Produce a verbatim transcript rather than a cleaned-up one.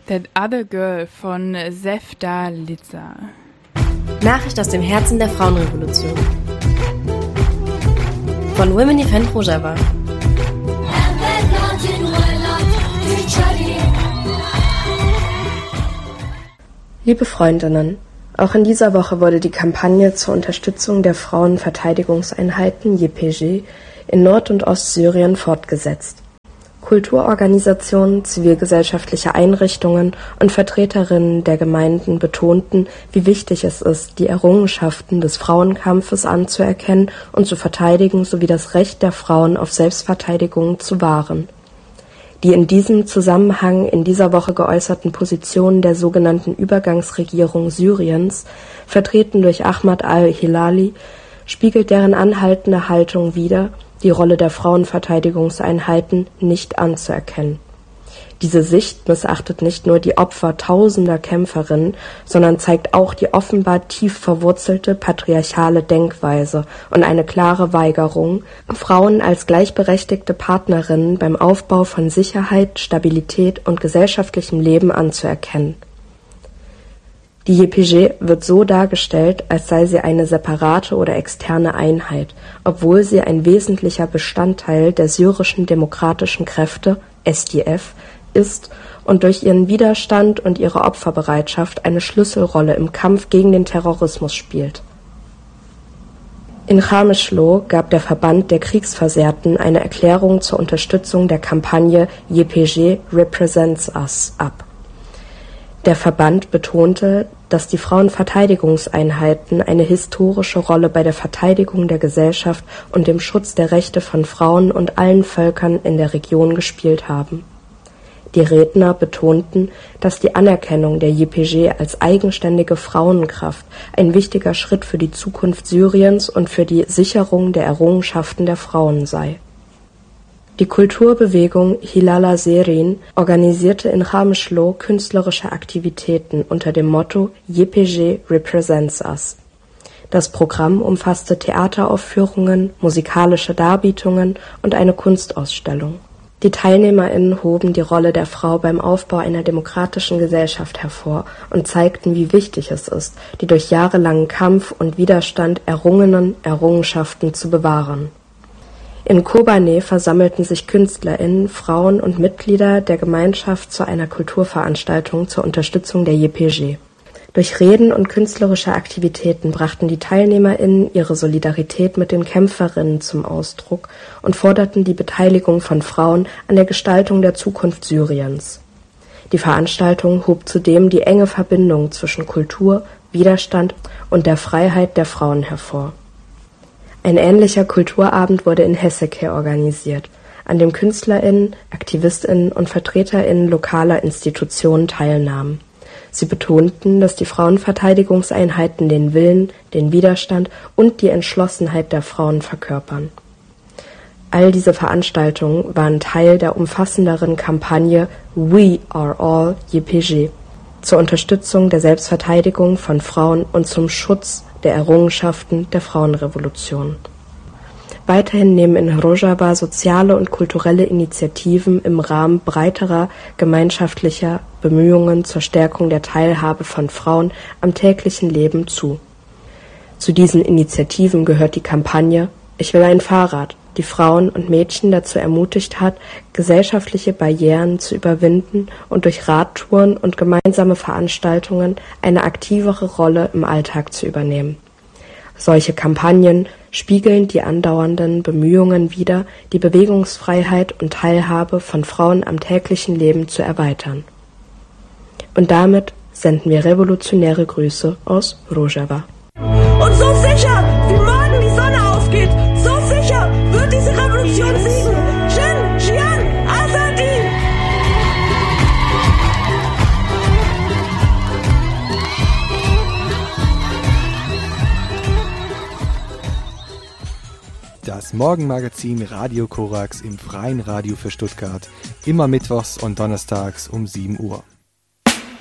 That Other Girl von Sevda-Liza. Nachricht aus dem Herzen der Frauenrevolution. Von Women Defend Rojava. Liebe Freundinnen, auch in dieser Woche wurde die Kampagne zur Unterstützung der Frauenverteidigungseinheiten J P G in Nord- und Ostsyrien fortgesetzt. Kulturorganisationen, zivilgesellschaftliche Einrichtungen und Vertreterinnen der Gemeinden betonten, wie wichtig es ist, die Errungenschaften des Frauenkampfes anzuerkennen und zu verteidigen sowie das Recht der Frauen auf Selbstverteidigung zu wahren. Die in diesem Zusammenhang in dieser Woche geäußerten Positionen der sogenannten Übergangsregierung Syriens, vertreten durch Ahmad al-Hilali, spiegelt deren anhaltende Haltung wider, die Rolle der Frauenverteidigungseinheiten nicht anzuerkennen. Diese Sicht missachtet nicht nur die Opfer tausender Kämpferinnen, sondern zeigt auch die offenbar tief verwurzelte patriarchale Denkweise und eine klare Weigerung, Frauen als gleichberechtigte Partnerinnen beim Aufbau von Sicherheit, Stabilität und gesellschaftlichem Leben anzuerkennen. Die J P G wird so dargestellt, als sei sie eine separate oder externe Einheit, obwohl sie ein wesentlicher Bestandteil der syrischen demokratischen Kräfte, S D F, ist und durch ihren Widerstand und ihre Opferbereitschaft eine Schlüsselrolle im Kampf gegen den Terrorismus spielt. In Qamishlo gab der Verband der Kriegsversehrten eine Erklärung zur Unterstützung der Kampagne J P G Represents Us ab. Der Verband betonte, dass die Frauenverteidigungseinheiten eine historische Rolle bei der Verteidigung der Gesellschaft und dem Schutz der Rechte von Frauen und allen Völkern in der Region gespielt haben. Die Redner betonten, dass die Anerkennung der J P G als eigenständige Frauenkraft ein wichtiger Schritt für die Zukunft Syriens und für die Sicherung der Errungenschaften der Frauen sei. Die Kulturbewegung Hilala Serin organisierte in Qamishlo künstlerische Aktivitäten unter dem Motto J P G Represents Us. Das Programm umfasste Theateraufführungen, musikalische Darbietungen und eine Kunstausstellung. Die TeilnehmerInnen hoben die Rolle der Frau beim Aufbau einer demokratischen Gesellschaft hervor und zeigten, wie wichtig es ist, die durch jahrelangen Kampf und Widerstand errungenen Errungenschaften zu bewahren. In Kobane versammelten sich KünstlerInnen, Frauen und Mitglieder der Gemeinschaft zu einer Kulturveranstaltung zur Unterstützung der J P G. Durch Reden und künstlerische Aktivitäten brachten die TeilnehmerInnen ihre Solidarität mit den Kämpferinnen zum Ausdruck und forderten die Beteiligung von Frauen an der Gestaltung der Zukunft Syriens. Die Veranstaltung hob zudem die enge Verbindung zwischen Kultur, Widerstand und der Freiheit der Frauen hervor. Ein ähnlicher Kulturabend wurde in Hesseke organisiert, an dem KünstlerInnen, AktivistInnen und VertreterInnen lokaler Institutionen teilnahmen. Sie betonten, dass die Frauenverteidigungseinheiten den Willen, den Widerstand und die Entschlossenheit der Frauen verkörpern. All diese Veranstaltungen waren Teil der umfassenderen Kampagne We Are All J P G zur Unterstützung der Selbstverteidigung von Frauen und zum Schutz der Errungenschaften der Frauenrevolution. Weiterhin nehmen in Rojava soziale und kulturelle Initiativen im Rahmen breiterer gemeinschaftlicher Bemühungen zur Stärkung der Teilhabe von Frauen am täglichen Leben zu. Zu diesen Initiativen gehört die Kampagne Ich will ein Fahrrad, die Frauen und Mädchen dazu ermutigt hat, gesellschaftliche Barrieren zu überwinden und durch Radtouren und gemeinsame Veranstaltungen eine aktivere Rolle im Alltag zu übernehmen. Solche Kampagnen spiegeln die andauernden Bemühungen wider, die Bewegungsfreiheit und Teilhabe von Frauen am täglichen Leben zu erweitern. Und damit senden wir revolutionäre Grüße aus Rojava. Und so sicher, wie morgen die Sonne aufgeht, so sicher wird diese Revolution siegen. Jin, Jian, Azadi! Das Morgenmagazin Radio Korax im Freien Radio für Stuttgart. Immer mittwochs und donnerstags um sieben Uhr.